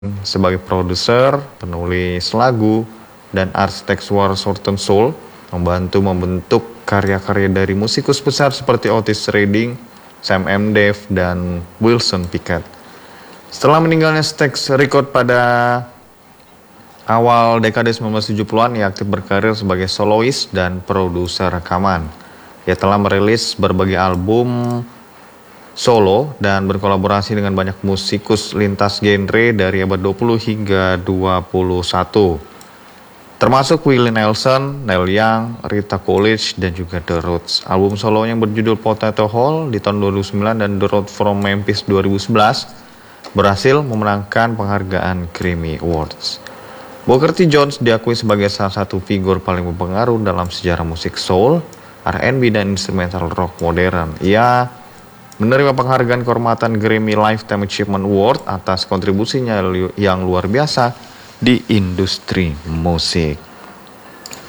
sebagai produser, penulis lagu, dan arsitek suara Southern Soul, membantu membentuk karya-karya dari musikus besar seperti Otis Redding, Sam M. Dave, dan Wilson Pickett. Setelah meninggalnya Stax Records pada awal dekade 1970-an, ia aktif berkarir sebagai solois dan produser rekaman. Ia telah merilis berbagai album solo dan berkolaborasi dengan banyak musikus lintas genre dari abad 20 hingga 21. Termasuk Willie Nelson, Neil Young, Rita Coolidge, dan juga The Roots. Album solonya yang berjudul Potato Hole di tahun 2009 dan The Road from Memphis 2011 berhasil memenangkan penghargaan Grammy Awards. Booker T. Jones diakui sebagai salah satu figur paling berpengaruh dalam sejarah musik soul, R&B, dan instrumental rock modern. Ia menerima penghargaan kehormatan Grammy Lifetime Achievement Award atas kontribusinya yang luar biasa di industri musik.